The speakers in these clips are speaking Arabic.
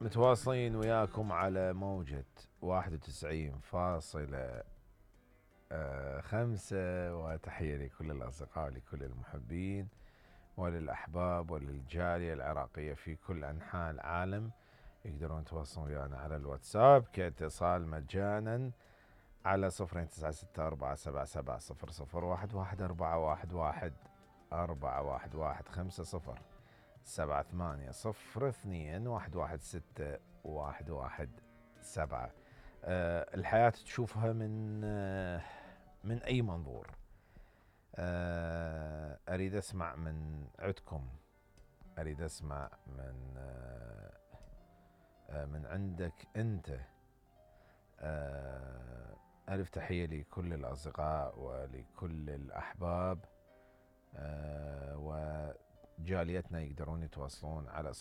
متواصلين وياكم على موجة 91.5. وتحية لكل الأصدقاء، لكل المحبين وللأحباب وللجالية العراقية في كل أنحاء العالم. يقدرون يتواصلون ويانا على الواتساب كاتصال مجانا على 02-964-11-417-8 الحياة تشوفها من أي منظور. أريد أسمع من عندكم، أريد أسمع من عندك أنت. ألف تحية لكل الأصدقاء ولكل الأحباب، وجاليتنا يقدرون يتواصلون على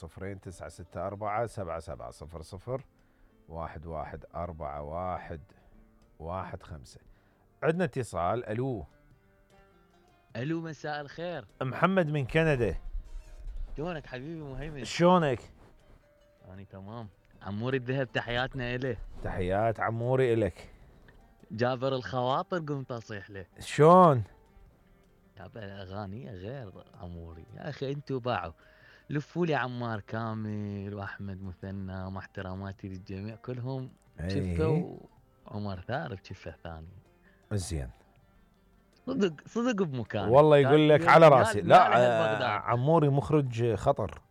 02-964-700-11-4115. عندنا اتصال. ألو. الو، مساء الخير. محمد من كندا. شلونك حبيبي مهيمن؟ شلونك؟ أنا تمام. عموري الذهب تحياتنا إله. تحيات عموري إلك. جابر الخواطر قمت أصيح له. شلون؟ جابر أغاني غير عموري يا أخي، أنتوا باعوا. لفوا لي عمار كامل وأحمد مثنى، مع احتراماتي للجميع كلهم شفوا عمر ثار بشفة ثاني. زين. صدق صدق بمكانه. والله يقول لك على راسي. لا، بغداد. عموري مخرج خطر.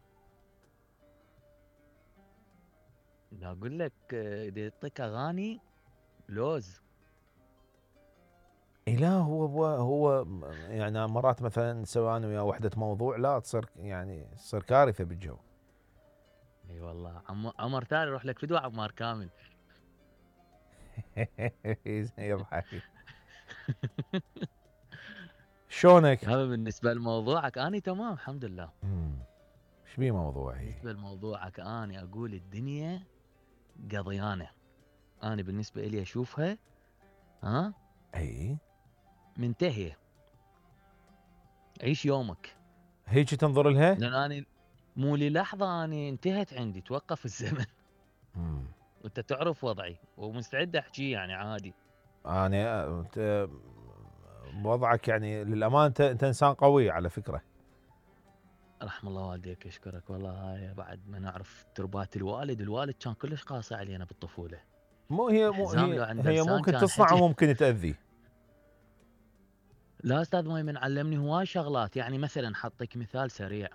لا أقول لك إذا يعطيك أغاني لوز. لا، هو يعني مرات مثلا سواء انا ويا وحده موضوع لا تصير كارثه بالجو. اي والله عمر ثاني يروح لك فدوى عمار كامل. يضحك. شلونك؟ هذا بالنسبة لموضوعك أنا تمام الحمد لله. ايش بيه موضوعي؟ بالنسبة لموضوعك أنا أقول الدنيا قضيانة. أنا بالنسبة إلي أشوفها اي منتهية. عيش يومك هيك تنظر لها. لأن أنا مو للحظة أنا انتهت عندي، توقف الزمن. وأنت تعرف وضعي ومستعد أحكي يعني عادي. انا وضعك يعني للامانه انت انسان قوي على فكره. رحم الله والديك، أشكرك والله. هاي بعد ما نعرف تربات الوالد كان كلش قاسي علينا بالطفولة. مو الحزام هي لو عند هي لسان ممكن كان تصنع حجي. وممكن تاذي. لا استاذ مؤمن علمني هواي شغلات. يعني مثلا حطيك مثال سريع.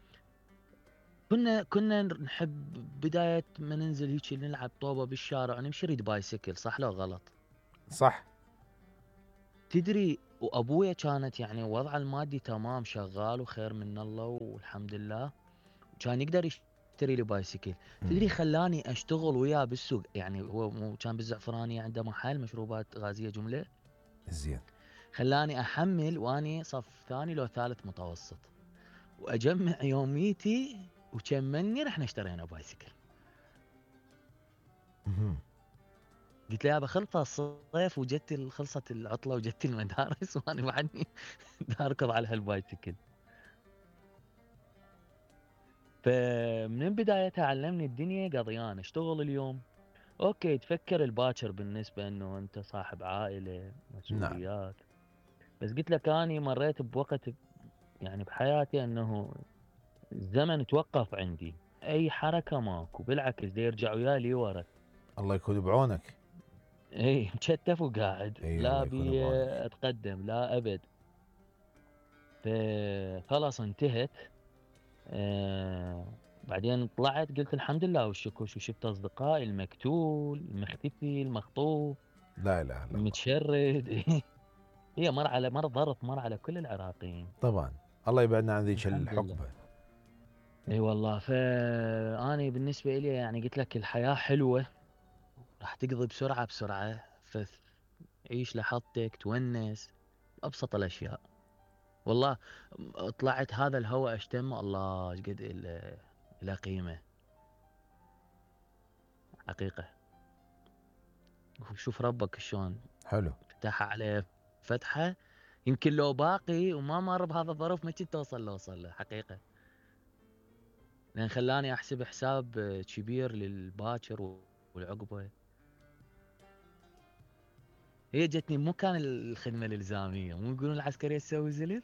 كنا نحب بداية ما ننزل هيك نلعب طوبة بالشارع ونمشي ريد بايسكل، صح لو غلط؟ صح. تدري وابويا كانت يعني وضعه المادي تمام، شغال وخير من الله والحمد لله، كان يقدر يشتري لي بايسكل. تدري خلاني اشتغل وياه بالسوق. يعني هو كان بالزعفرانية عنده محل مشروبات غازية جملة. زين. خلاني احمل واني صف ثاني لو ثالث متوسط، واجمع يوميتي وكملني رحنا اشترينا بايسكل. قلت له يابا خلص الصيف وجت خلصت العطله وجت المدارس وانا بعدني اركض على هالبايسكل. فمن بدايتها علمني الدنيا قضيان. اشتغل اليوم اوكي، تفكر الباكر بالنسبه انه انت صاحب عائله نعم. مسؤوليات. بس قلت لك اني مريت بوقت يعني بحياتي انه الزمن توقف عندي، اي حركه ماكو، بالعكس دي يرجع ويالي ورا. الله يكون بعونك. اي مشتف وقاعد، اي لا الله يكون بي بعونك. اتقدم لا ابد. خلاص انتهت. بعدين طلعت قلت الحمد لله والشكر، وشفت اصدقائي المقتول المختفي المخطوف لا اله الا الله. المتشرد. هي مر على كل العراقيين. طبعا. الله يبعدنا عن ذيك الحمد لله. الحقبه. اي والله. فاني بالنسبه لي يعني قلت لك الحياه حلوه، راح تقضي بسرعه بسرعه. عيش لحظتك، تونس ابسط الاشياء. والله طلعت هذا الهواء اشتمه، الله ايش قد له قيمه حقيقه. وشوف ربك شلون حلو. فتح عليه فتحه. يمكن لو باقي وما مر بهذا الظرف ما كنت توصل له حقيقه. لان خلاني احسب حساب كبير للباكر والعقبه. هي جتني مو كان الخدمه الالزاميه، مو يقولون العسكريه تسوي زلل.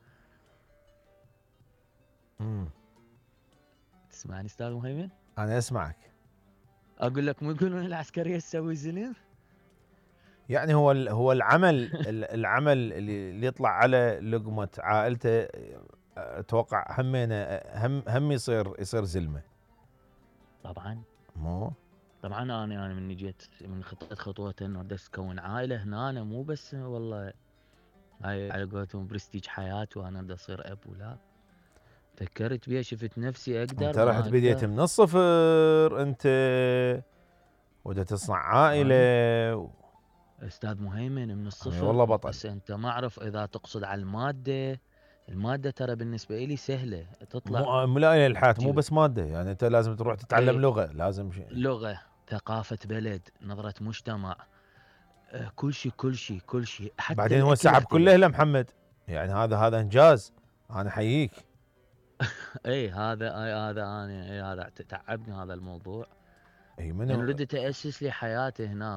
امم تسمعني استاذ مهيمن؟ انا اسمعك. اقول لك مو يقولون العسكريه تسوي زلل. يعني هو العمل العمل اللي يطلع على لقمة عائلته، اتوقع همينه هم يصير زلمة. طبعا. مو طبعا انا من جيت من خطيت خطوه انه دس كون عائله هنا، أنا مو بس والله هاي على قولتهم برستيج حياتي وانا بدي اصير اب، ولا فكرت بيها، شفت نفسي اقدر انت رحت ما بديت اقدر. من الصفر انت، ودا تصنع عائلة اني استاذ مهيمن من أمي الصفر. والله بطل. بس انت ما اعرف اذا تقصد على الماده. الماده ترى بالنسبه لي سهله تطلع. مو لا الحياة مو تجيب بس مادة، يعني انت لازم تروح تتعلم اي لغة، لازم شيء. لغه، ثقافه بلد، نظره مجتمع، كل شيء كل شيء كل شيء، حتى بعدين هو الاكل السحب كله يختلف. لمحمد، يعني هذا انجاز، انا احييك. اي هذا انا هذا تعبني هذا الموضوع. اي لان منو. ردت اسس لي حياتي هنا،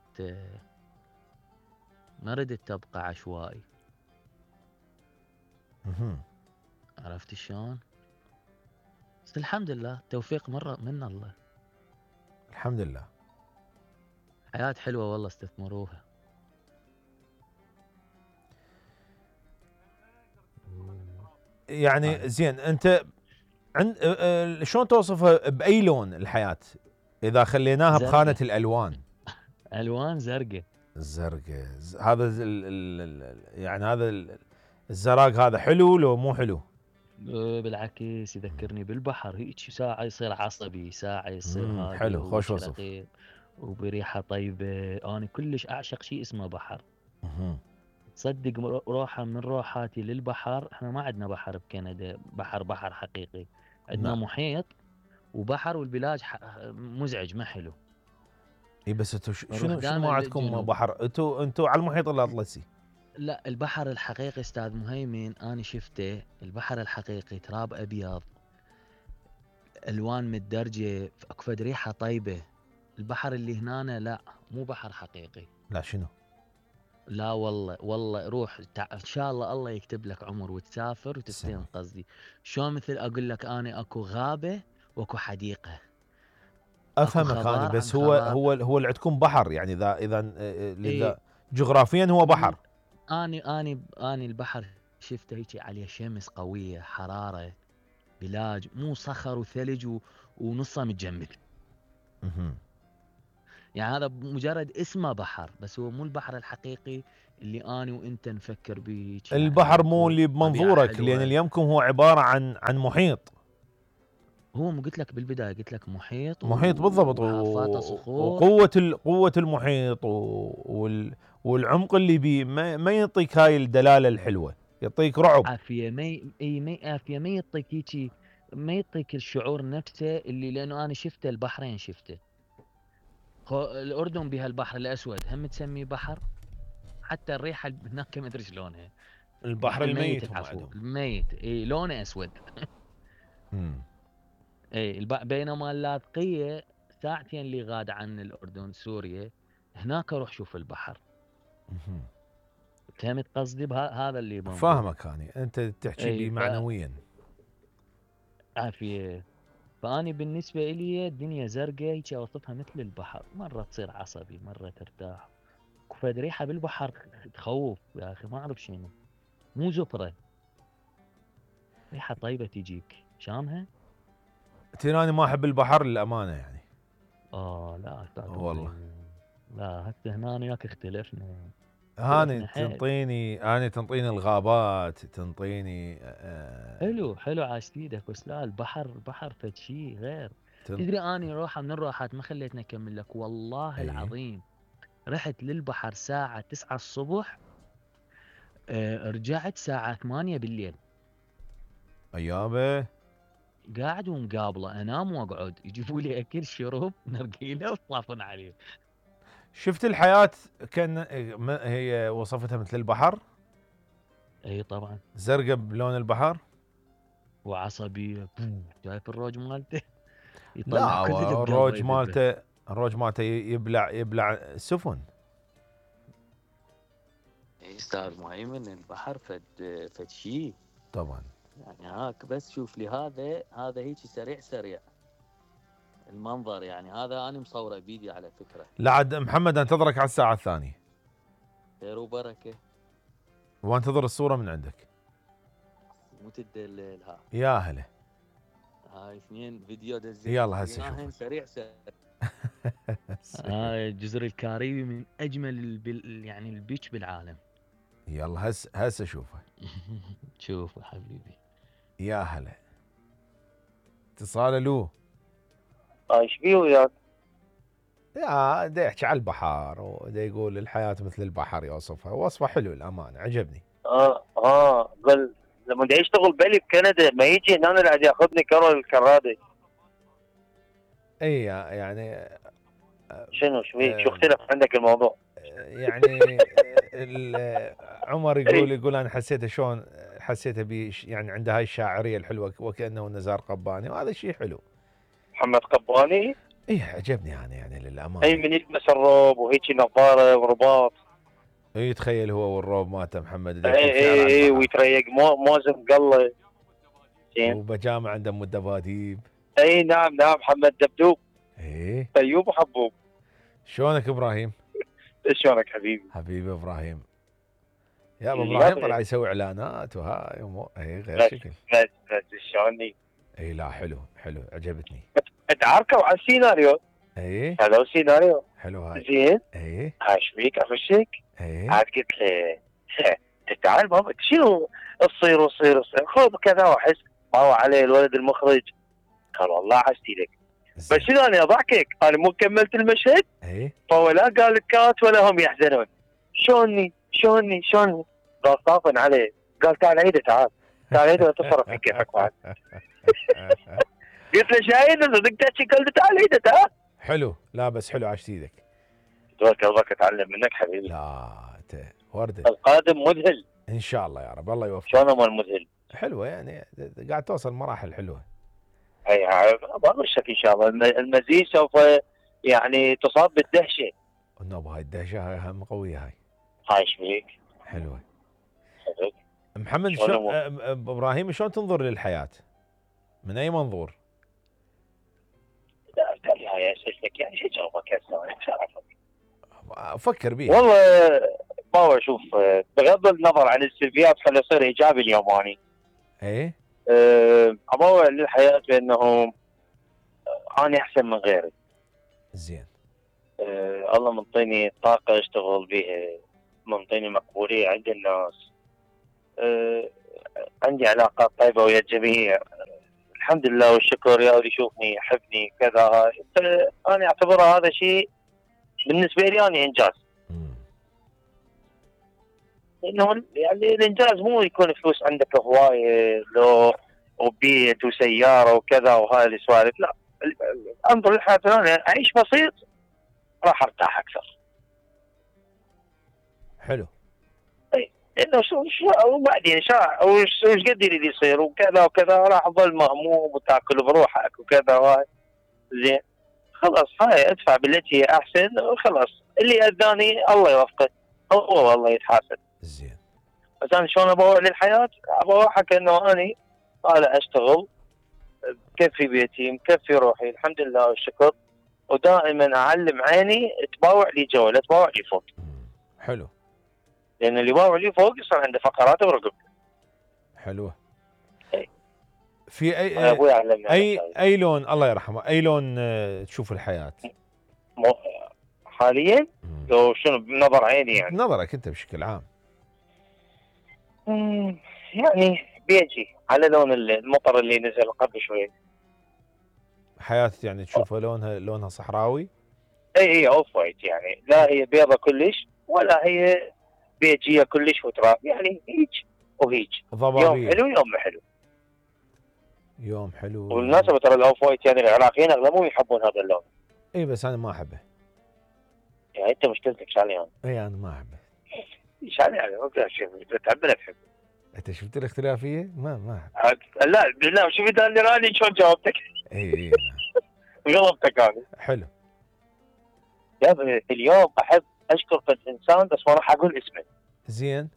ما ردت تبقى عشوائي. مهم. عرفت شلون؟ بس الحمد لله توفيق مرة من الله. الحمد لله. حياة حلوة والله، استثمروها. يعني هاي زين انت عند شلون توصفها باي لون الحياة اذا خليناها بخانة زرقاء، الالوان؟ الوان زرقاء. الزرقاء هذا يعني هذا الزراق هذا حلو لو مو حلو؟ بالعكس يذكرني بالبحر، هيك ساعة يصير عصبي، ساعة يصير هادي حلو، خوش وهيك وصف. رقيق وبريحة طيبة. أنا كلش أعشق شيء اسمه بحر. مهم. تصدق روحة من روحاتي للبحر. احنا ما عندنا بحر بكندا، بحر حقيقي. عندنا نعم. محيط وبحر، والبلاج مزعج ما حلو. اي بس انتم نروح شنو دائما ما عندكم للجنوب. بحر؟ انتم على المحيط الاطلسي. لا، البحر الحقيقي استاذ مهيمن انا شفته، البحر الحقيقي تراب ابيض، الوان متدرجه، اكفد ريحه طيبه. البحر اللي هنا لا، مو بحر حقيقي. لا شنو؟ لا والله والله روح ان شاء الله يكتب لك عمر وتسافر وتفتهم سمع. قصدي. شو مثل اقول لك انا اكو غابه واكو حديقه، اكو افهمك انا، خضار عن بس هو خضار. هو هو اللي عندكم بحر، يعني ايه اذا جغرافيا هو بحر. اني البحر شفته هيك عليه شمس قويه، حراره، بلاج، مو صخر وثلج ونصه متجمد. مهم. يعني هذا مجرد اسمه بحر، بس هو مو البحر الحقيقي اللي اني وانت نفكر به. يعني البحر مو اكو اللي طبيعه بمنظورك، لان حلوه. اللي يمكم هو عباره عن محيط. هو مو قلت لك بالبدايه، قلت لك محيط محيط بالضبط، وحافاته صخور. وقوه قوه المحيط والعمق اللي بيه ما يعطيك هاي الدلاله الحلوه، يعطيك رعب. عافيه ما عافيه ما يعطيك هيجي، ما يعطيك الشعور نفسه اللي، لانه انا شفته البحرين شفته. الاردن بها البحر الاسود هم تسميه بحر، حتى الريحه هناك ما ادري شلونها. البحر البحر الميت الميت هم العفو عندهم. الميت، اي لونه اسود. مم. اي بينما اللاذقيه ساعتين اللي غاد عن الاردن سوريا، هناك اروح شوف البحر. مهم. فهمت قصدي؟ هذا اللي منظور. فاهمك هاني، انت تحكي اي بي معنويا. عافيه. فاني بالنسبه لي الدنيا زرقاء هيك اوصفها مثل البحر، مره تصير عصبي مره ترتاح. كفد ريحه بالبحر تخوف يا اخي، ما اعرف شنو، مو زفره، ريحه طيبه تجيك شامها. تراني ما احب البحر للامانه يعني. لا استاذ والله مهيمن، لا هسه هنا أنا وياك اختلفنا. هاني اختلفنا حيل. تنطيني الغابات، تنطيني حلو عاش ايدك، بس لا البحر فد شيء غير. تن... تدري اني روحه من الروحات ما خليتني اكمل لك والله اي العظيم. رحت للبحر ساعة 9 الصبح، رجعت ساعة 8 بالليل. ايابه. قاعد ومقابله انام واقعد، يجيبوا لي اكل شرب نرجيله ويطلعون عليه. شفت الحياه كان هي وصفتها مثل البحر، اي طبعا. زرقاء بلون البحر. وعصبي. شايف الروج مالته لا يطلع كل اللي هو بقلبه الروج يذبه. مالته، الروج مالته يبلع سفن. استاذ مهيمن البحر فد شيء طبعا. يعني. هاك بس شوف لي هذا هيك سريع سريع المنظر يعني. هذا انا مصوره بيدي على فكره. لا عاد محمد انتظرك على الساعة الثانية خير وبركه. وانتظر الصورة من عندك. مو تدلل ها. يا هلا. هاي اثنين فيديو يلا هسه شوف. دزيناهن سريع سريع. هاي الجزر الكاريبي من اجمل يعني البيتش بالعالم. يلا هسه شوفه. شوف يا حبيبي. يا هلا. اتصال له. ايش بيه وياك؟ يا دا يحكي على البحر ودا يقول الحياة مثل البحر يوصفها، وصفه حلو الأمانة عجبني. قال لما دا يشتغل بالي بكندا ما يجي هنا قاعد ياخذني كرول الكرادة. اي يعني شنو شو اختلف عندك الموضوع؟ يعني عمر يقول انا حسيته شلون حسيته يعني عنده هاي الشاعرية الحلوة وكأنه نزار قباني، وهذا شيء حلو. محمد قباني. اي عجبني انا يعني للأمانة. اي من يلبس الروب وهيك نظارة ورباط. اي تخيل هو والروب مالته محمد اي ويتريق موزم قله. زين. وبجامة عنده دباديب. اي نعم محمد دبدوب. ايه طيوب وحبوب. شلونك ابراهيم؟ شلونك حبيبي؟ حبيبي ابراهيم. يا ابو ابراهيم طلع يسوي اعلانات وهاي اي غير شكل. بس شلوني؟ اي لا حلو عجبتني. تعاركوا على السيناريو. اي هذا هو السيناريو. حلو هاي. زين. اي ايش بيك اخشك؟ اي عاد قلت له تعال بابا شنو تصير خذ كذا واحس باوع عليه الولد المخرج. قال والله عشتي لك. بس شنو انا اضحكك انا مو كملت المشهد. اي فهو لا قال الكات ولا هم يحزنون. شلوني قال صافن عليه. قال تعال عيده تعال عيده وتصرف في كيفك بعد. قلت له شاهد صدق تحكي قلت تعال عيده تعال. حلو. لا بس حلو عشت ايدك. دورك الله اتعلم منك حبيبي. لا انت ورده. القادم مذهل ان شاء الله يا رب الله يوفقك. شلون مال مذهل؟ حلوه يعني قاعد توصل مراحل حلوه. اي بغشك ان شاء الله المزيد سوف يعني تصاب بالدهشه. النوبه هاي الدهشه هاي هم قويه هاي. ايش بيك؟ حلوه. محمد ابراهيم شلون تنظر للحياه؟ من اي منظور؟ لا هاي اسئلتك يعني شو جاوبك هسه انا مش عارف. افكر بيها والله باو اشوف بغض النظر عن السلبيات خلي يصير ايجابي اليوم اني. ايه ابوع للحياه بانه انا احسن من غيري. زين. الله منطيني طاقه اشتغل بها، منطيني مقبوليه عند الناس. عندي علاقات طيبه ويا الجميع الحمد لله والشكر. يا اللي يشوفني يحبني كذا. انا اعتبره هذا شيء بالنسبه لي انا انجاز. انه يعني الانجاز مو يكون فلوس عندك هوايه لو وبيت وسياره وكذا وهاي السوالف. لا انظر للحياه انا اعيش بسيط راح ارتاح اكثر. حلو. اي انه وبعدين وش قد اللي يصير وكذا وكذا راح اظل مهموم وتاكل بروحك وكذا وهاي. زين خلاص هاي ادفع بالتي هي احسن وخلاص. اللي اذاني الله يوفقه هو والله يتحاسب. زين. بس انا شلون ابوع للحياه؟ ابوعك انه اني طالع اشتغل مكفي بيتي مكفي روحي الحمد لله والشكر. ودائما اعلم عيني تباوع لي جوا لا تباوع لي فوق. حلو. لان اللي يباوع لي فوق يصير عنده فقرات برقبته. حلوه. اي. في ابوي علمنا اي لون الله يرحمه اي لون تشوف الحياه؟ حاليا لو شنو بنظر عيني يعني؟ نظرك انت بشكل عام. يعني بيجي على لون المطر اللي نزل قبل شوي. حياة يعني تشوفها لونها صحراوي؟ اي اوف وايت يعني لا هي بيضة كلش ولا هي بيجية كلش وتراب يعني هيج وهيج. ضبابية. يوم حلو يوم ما حلو. يوم حلو. والمناسبة ترى الاوف وايت يعني العراقيين اغلبهم يحبون هذا اللون. اي بس انا ما احبه. يعني انت مشكلتك شالي انا. اي انا ما احبه. شالي يعني ما اقدر اشوف تعبنا تحب. انت شفت الاختلافيه؟ ما لا شفت انا راني شلون جاوبتك. اي غلطتك انا. حلو. يا ابني اليوم احب اشكر في الانسان بس ما راح اقول اسمه. زين.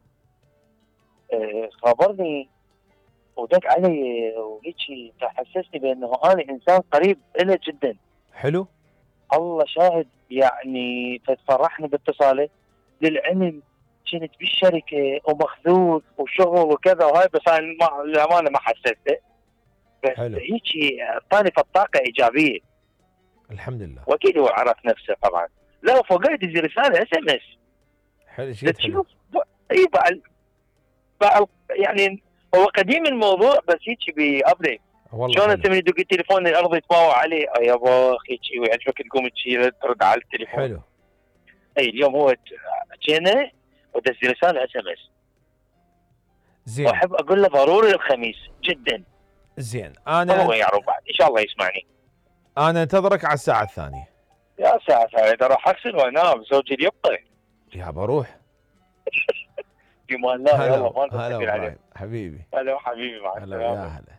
خبرني ودق علي وهيك تحسسني بانه انا انسان قريب له جدا. حلو. الله شاهد يعني تفرحني باتصاله. للعلم كنت بالشركه ومخذول وشغل وكذا وهاي بس انا للامانه ما حسيته. بس حلو. هيك اعطاني طاقه ايجابيه. الحمد لله. واكيد هو عرف نفسه طبعا. لا فوق يدز رساله اس ام اس. حلو شيء حلو. اي بعد يعني هو قديم الموضوع بس هيك بابديت. والله شلون حلو. انت من يدق التليفون الارض يتباوع عليه يابا هيك ويعجبك تقوم تشيله ترد على التليفون. حلو. اي اليوم هو جينا ودز رساله اس ام اس. زين. واحب اقول له ضروري الخميس جدا. زين هو يعرف بعد ان شاء الله يسمعني. انا انتظرك على الساعه الثانيه. يا ساعه ثالثه راح اغسل وانام زوجي يبقى. يا بروح. في مان الله يلا ما هلا نطول عليه. ابراهيم حبيبي. هلا حبيبي مع هلا السلامه. يا هلا.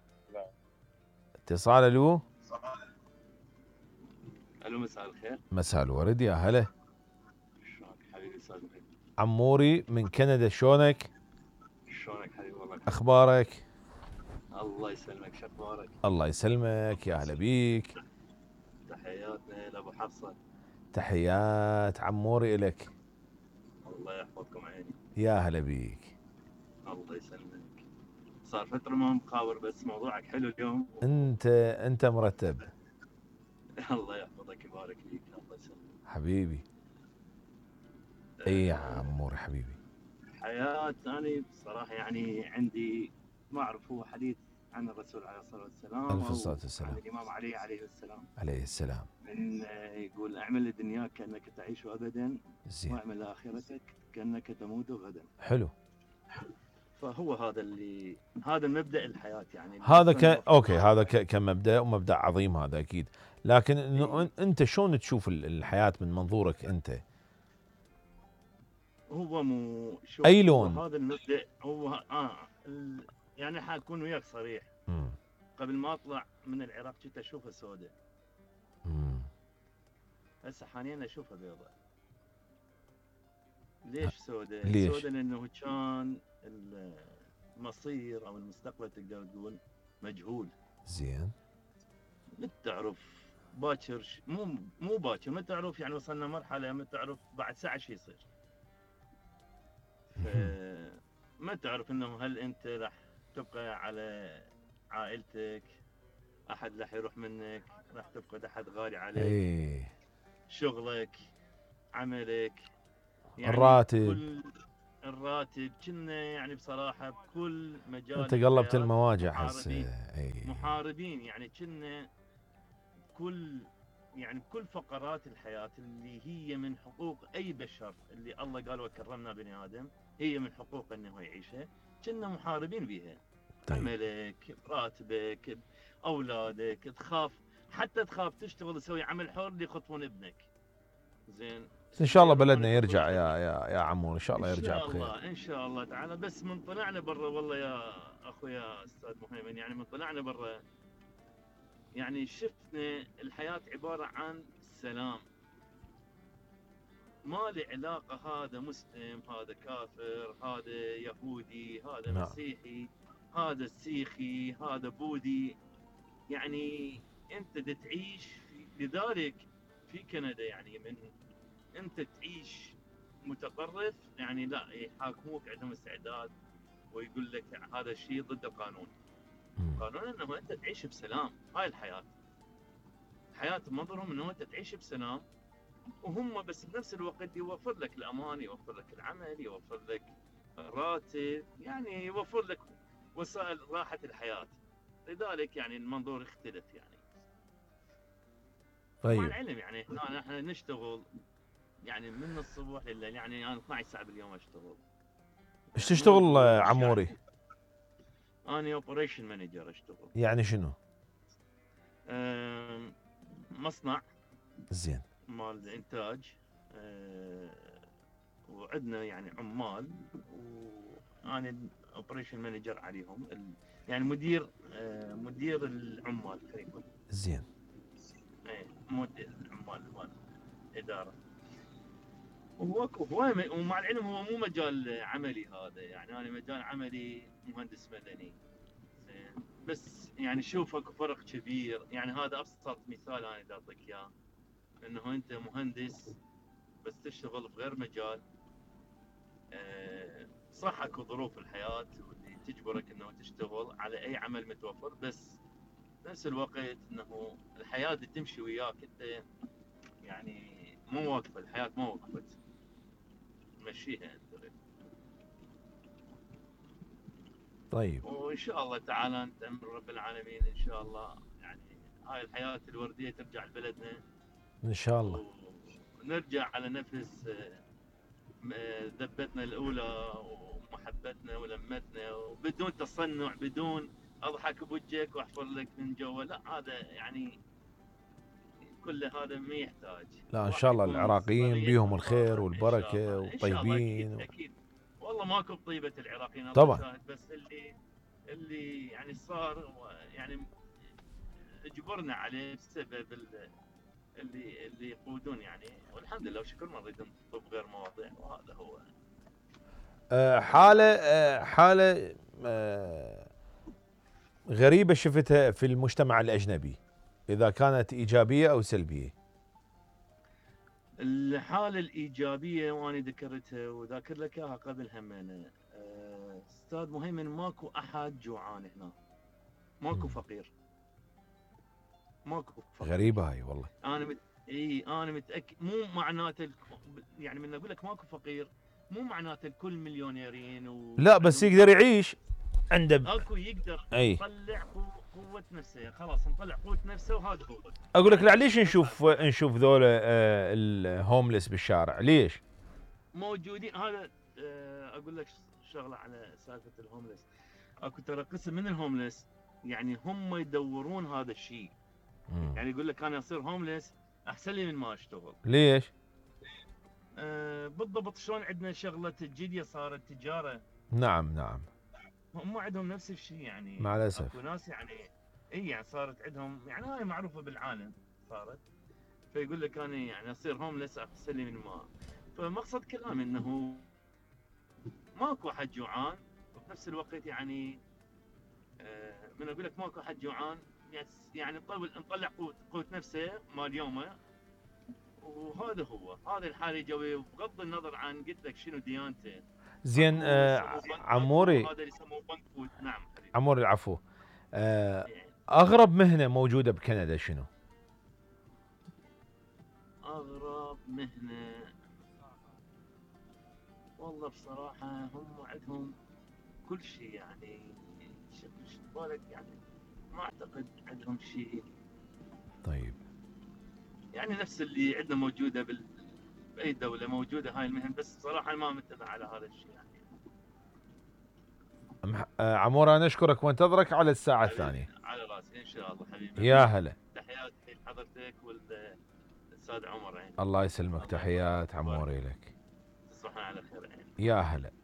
اتصال الو. الو مساء الخير. مساء الورد يا هلا. شلونك حبيبي استاذ محمد؟ عموري من كندا شلونك؟ شلونك حبيبي والله اخبارك؟ الله يسلمك شو اخبارك؟ الله يسلمك يا هلا بيك. تحياتنا لابو حفصه. تحيات عموري الك. الله يحفظكم عيني. يا هلا بيك. الله يسلمك. صار فتره ما مخابر بس موضوعك حلو اليوم. انت مرتب. الله يحفظك يبارك فيك الله يسلمك حبيبي. اي يا عموري حبيبي. حياة أنا بصراحة يعني عندي ما أعرف هو حديث عن الرسول عليه الصلاة والسلام عليه الصلاة والسلام. عن الإمام علي عليه السلام. عليه السلام. من يقول اعمل لدنياك كأنك تعيش أبدا زين. واعمل لآخرتك كأنك تموت غدا. حلو. فهو هذا المبدأ الحياة يعني. هذا اوكي هذا كمبدأ ومبدأ عظيم هذا اكيد. لكن انه انت شلون تشوف الحياة من منظورك انت؟ هو مو شوف اي لون؟ هذا المبدأ هو يعني حاكون وياك صريح. قبل ما اطلع من العراق كنت اشوفها سوداء. هسه حاليا اشوفها بيضاء. ليش سوداء؟ ليش؟ سوداء لانه كان المصير او المستقبل تقدر تقول مجهول. زين. ما تعرف باكر مو باكر ما تعرف يعني وصلنا مرحله ما تعرف بعد ساعه شو يصير. ما تعرف انه هل انت راح تبقى على عائلتك، احد راح يروح منك، راح تفقد احد غالي عليك. شغلك، عملك، يعني الراتب كنا يعني بصراحه بكل مجال. انت قلبت المواجع هسه. محاربين يعني كنا بكل فقرات الحياه اللي هي من حقوق اي بشر اللي الله قال وكرمنا بني ادم هي من حقوق انه يعيشها كنا محاربين بيها. طيب. عملك، راتبك، اولادك، تخاف تشتغل تسوي عمل حر اللي يخطفون ابنك. زين. ان شاء الله بلدنا يرجع يا عمور ان شاء الله يرجع بخير. ان شاء الله تعالى. بس من طلعنا برا والله يا اخويا استاذ مهيمن يعني من طلعنا برا يعني شفنا الحياة عبارة عن سلام. ما له علاقة هذا مسلم هذا كافر هذا يهودي هذا مسيحي هذا سيخي هذا بوذي. يعني انت تعيش لذلك في كندا يعني من انت تعيش متطرف يعني لا يحاكموك عندهم استعداد ويقول لك هذا الشيء ضد القانون. قانون انه انت تعيش بسلام. هاي الحياه بمنظرهم انه انت تعيش بسلام وهم بس بنفس الوقت يوفر لك الامان يوفر لك العمل يوفر لك راتب يعني يوفر لك وسائل راحه الحياه. لذلك يعني المنظور اختلف يعني. طيب. مع العلم يعني احنا نشتغل يعني من الصبح لليل يعني انا 12 ساعه باليوم اشتغل. ايش تشتغل عموري؟ أنا اوبريشن مانجر اشتغل. يعني شنو؟ مصنع. زين. مال انتاج. وعندنا يعني عمال وانا اوبريشن مانجر عليهم، يعني مدير العمال تقريبا. زين. ايه مدير العمال مال الاداره. وهو ومع العلم هو مو مجال عملي هذا، يعني انا مجال عملي مهندس مدني. زين بس يعني شوف اكو فرق كبير، يعني هذا ابسط مثال انا دا اعطيك اياه، انه انت مهندس بس تشتغل في غير مجال. صح اكو ظروف الحياه واللي تجبرك انه تشتغل على اي عمل متوفر، بس بنفس الوقت انه الحياه دي تمشي وياك انت، يعني مو واقفه الحياه، مو وقفت، مشيها انت. طيب وان شاء الله تعالى نتامل رب العالمين ان شاء الله، يعني هاي الحياه الورديه ترجع لبلدنا ان شاء الله. ونرجع على نفس ذبتنا الاولى ومحبتنا ولمتنا، وبدون تصنع، بدون اضحك بوجهك واحفر لك من جوا، لا هذا يعني كل هذا ما يحتاج. لا ان شاء الله العراقيين بيهم الخير والبركه ان شاء الله وطيبين اكيد والله ماكو بطيبه العراقيين طبعا. بس اللي يعني صار يعني اجبرنا عليه بسبب اللي يقودون يعني، والحمد لله وشكر ما نريد نطب غير مواضيع، وهذا هو. حالة غريبة شفتها في المجتمع الأجنبي، إذا كانت إيجابية أو سلبية. الحالة الإيجابية وأنا ذكرتها وذاكر لك إياها قبل همنا، أستاذ مهيمن، ماكو أحد جوعان هنا، ماكو فقير، ماكو فقير. غريبة هاي والله. أنا متأكد، مو معناته يعني من أقول لك ماكو فقير مو معناته الكل مليونيرين لا بس يقدر يعيش عنده اكو يقدر أي. يطلع قوة نفسه، خلاص نطلع قوة نفسه، وهذا هو. اقول لك لا، ليش نشوف ذولا الهوملس بالشارع؟ ليش موجودين؟ هذا اقول لك شغله على سالفه الهوملس. اكو ترى قسم من الهوملس يعني هم يدورون هذا الشيء، يعني يقول لك انا اصير هوملس احسن لي من ما اشتغل. ليش؟ بالضبط شلون عندنا شغله الجديه صارت تجاره. نعم نعم. هم عندهم نفس الشيء يعني، مع الاسف. اكو ناس يعني يعني صارت عندهم، يعني هاي معروفه بالعالم صارت، فيقول لك انا يعني اصير هوملس احسن لي من ما. فمقصد كلامي انه ماكو احد جوعان، وبنفس الوقت يعني من اقول لك ماكو احد جوعان، يعني نطلع قوه نفسه مال يومه، وهذا هو، هذه الحاله الايجابيه بغض النظر عن قلت لك شنو ديانته. زين عموري، هذا اللي يسموه بنك فود. نعم عموري العفو. اغرب مهنه موجوده بكندا شنو؟ اغرب مهنه والله بصراحه هم عندهم كل شيء، يعني شو بالك، يعني ما اعتقد عندهم شيء طيب يعني نفس اللي عندنا موجوده باي دوله موجوده هاي المهن، بس بصراحه ما متبع على هذا الشيء يعني. عمور انا اشكرك وانتظرك على الساعه الثانيه. على راسي ان شاء الله حبيبي. يا هلا. تحياتي لحضرتك والاستاذ عمر. الله يسلمك، تحيات عموري لك. تصبحون على خير. يا هلا.